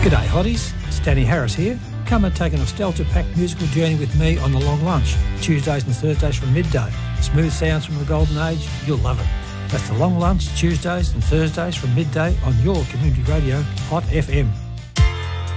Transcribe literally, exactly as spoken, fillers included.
G'day hotties, it's Danny Harris here. Come and take a nostalgia-packed musical journey with me on The Long Lunch, Tuesdays and Thursdays from midday. Smooth sounds from the golden age, you'll love it. That's The Long Lunch, Tuesdays and Thursdays from midday on your community radio, Hot F M.